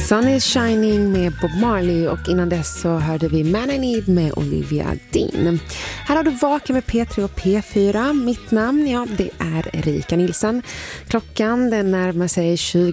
Sun is shining med Bob Marley och innan dess så hörde vi Man I Need med Olivia Dean. Här har du Vaken med P3 och P4. Mitt namn, ja, det är Erika Nilsson. Klockan den närmar sig 20